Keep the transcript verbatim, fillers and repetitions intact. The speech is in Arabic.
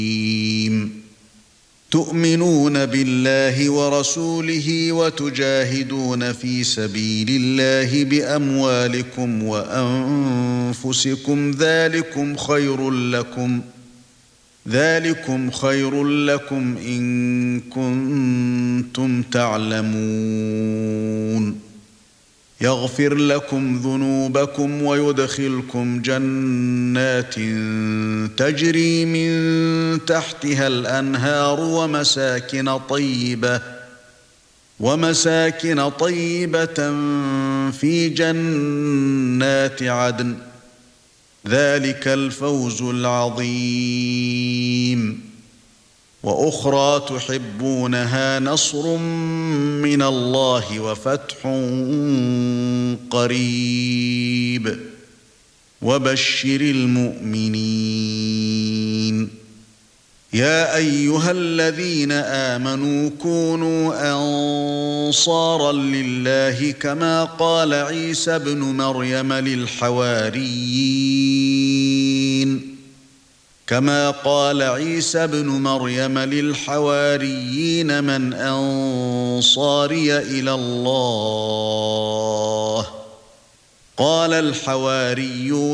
تؤمنون بالله ورسوله وتجاهدون في سبيل الله بأموالكم وأنفسكم ذلكم خير لكم ذلكم خير لكم إن كنتم تعلمون يغفر لكم ذنوبكم ويدخلكم جنات تجري من تحتها الأنهار ومساكن طيبة ومساكن طيبة في جنات عدن ذلك الفوز العظيم وأخرى تحبونها نصر من الله وفتح قريب وبشر المؤمنين يا أيها الذين آمنوا كونوا أنصارا لله كما قال عيسى ابن مريم للحواريين كما قال عيسى ابن مريم للحواريين من أنصاري إلى الله قال الحواريون